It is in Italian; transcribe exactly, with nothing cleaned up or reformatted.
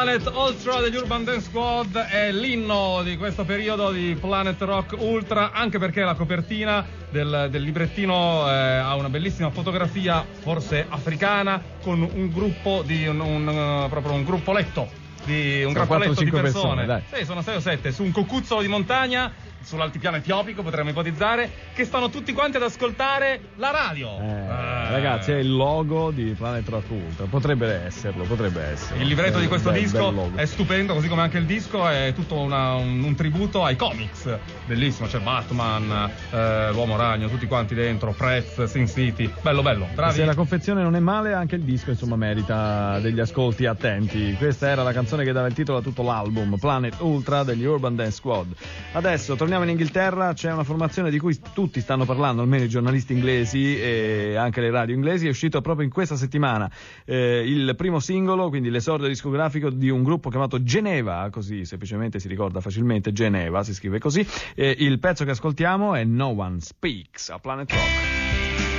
Planet Ultra degli Urban Dance Squad è l'inno di questo periodo di Planet Rock Ultra, anche perché la copertina del, del librettino eh, ha una bellissima fotografia, forse africana, con un gruppo di un, un, uh, proprio un gruppoletto di un grappoletto di persone, persone sì, sono sei o sette su un cocuzzolo di montagna sull'altipiano etiopico, potremmo ipotizzare, che stanno tutti quanti ad ascoltare la radio. Eh, eh. Ragazzi, è il logo di Planet Rock Ultra. Potrebbe esserlo, potrebbe esserlo. Il libretto bel, di questo bel, disco bel è stupendo, così come anche il disco è tutto una, un, un tributo ai comics. Bellissimo, c'è Batman, eh, l'Uomo Ragno, tutti quanti dentro, Prez, Sin City. Bello, bello, bravi. Se la confezione non è male, anche il disco insomma merita degli ascolti attenti. Questa era la canzone che dava il titolo a tutto l'album, Planet Ultra degli Urban Dance Squad. Adesso torniamo in Inghilterra, c'è una formazione di cui tutti stanno parlando, almeno i giornalisti inglesi e anche le radio inglesi. È uscito proprio in questa settimana eh, il primo singolo, quindi l'esordio discografico di un gruppo chiamato Geneva, così semplicemente si ricorda facilmente, Geneva si scrive così. E il pezzo che ascoltiamo è No One Speaks a Planet Rock.